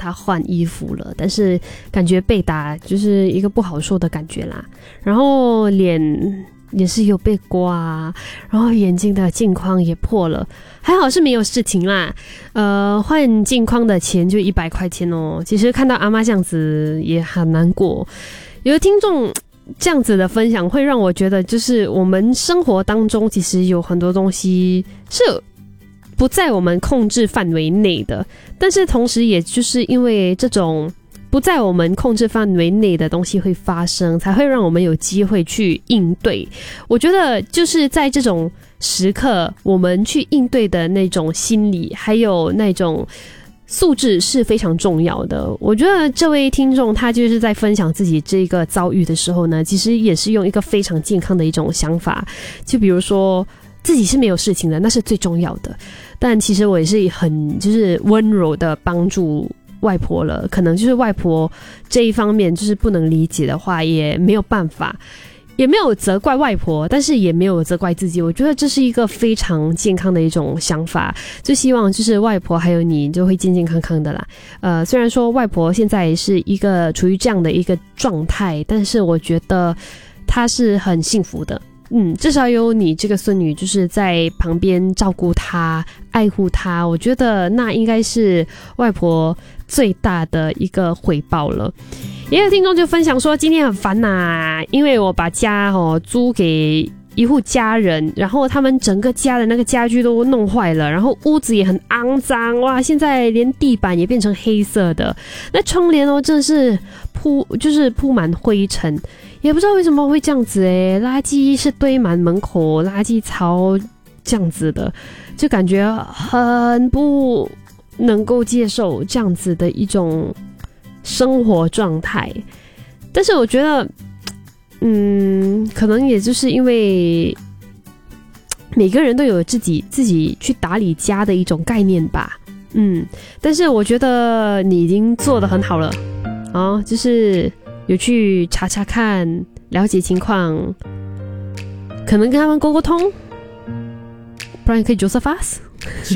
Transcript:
他换衣服了，但是感觉被打就是一个不好受的感觉啦。然后脸也是有被刮，然后眼睛的镜框也破了，还好是没有事情啦。换镜框的钱就100块钱哦。其实看到阿嬷这样子也很难过。有的听众这样子的分享会让我觉得，就是我们生活当中其实有很多东西是不在我们控制范围内的，但是同时也就是因为这种不在我们控制范围内的东西会发生，才会让我们有机会去应对。我觉得就是在这种时刻，我们去应对的那种心理还有那种素质是非常重要的。我觉得这位听众他就是在分享自己这个遭遇的时候呢，其实也是用一个非常健康的一种想法，就比如说自己是没有事情的，那是最重要的。但其实我也是很就是温柔的帮助外婆了，可能就是外婆这一方面就是不能理解的话，也没有办法，也没有责怪外婆，但是也没有责怪自己。我觉得这是一个非常健康的一种想法，就希望就是外婆还有你就会健健康康的啦。虽然说外婆现在是一个处于这样的一个状态，但是我觉得她是很幸福的。至少有你这个孙女就是在旁边照顾她爱护她，我觉得那应该是外婆最大的一个回报了。也有听众就分享说今天很烦因为我把家租给一户家人，然后他们整个家的那个家具都弄坏了，然后屋子也很肮脏，哇，现在连地板也变成黑色的，那窗帘真的是铺满灰尘，也不知道为什么会这样子垃圾是堆满门口，垃圾槽这样子的，就感觉很不能够接受这样子的一种生活状态。但是我觉得可能也就是因为每个人都有自己去打理家的一种概念吧。但是我觉得你已经做得很好了就是有去查查看，了解情况，可能跟他们沟通，不然可以 Josephus